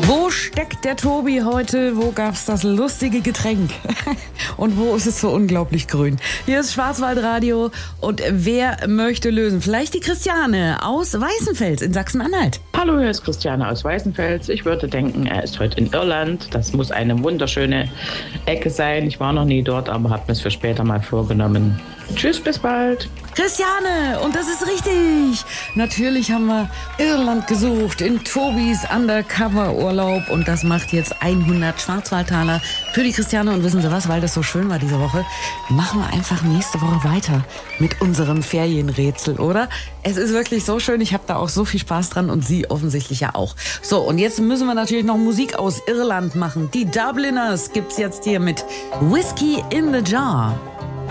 Wo steckt der Tobi heute? Wo gab's das lustige Getränk? Und wo ist es so unglaublich grün? Hier ist Schwarzwaldradio und wer möchte lösen? Vielleicht die Christiane aus Weißenfels in Sachsen-Anhalt. Hallo, hier ist Christiane aus Weißenfels. Ich würde denken, er ist heute in Irland. Das muss eine wunderschöne Ecke sein. Ich war noch nie dort, aber habe mir es für später mal vorgenommen. Tschüss, bis bald. Christiane, und das ist richtig. Natürlich haben wir Irland gesucht in Tobis Undercover-Urlaub und das macht jetzt 100 Schwarzwaldtaler für die Christiane. Und wissen Sie was, weil das so schön war diese Woche, machen wir einfach nächste Woche weiter mit unserem Ferienrätsel, oder? Es ist wirklich so schön, ich habe da auch so viel Spaß dran und Sie offensichtlich ja auch. So, und jetzt müssen wir natürlich noch Musik aus Irland machen. Die Dubliners gibt's jetzt hier mit Whiskey in the Jar.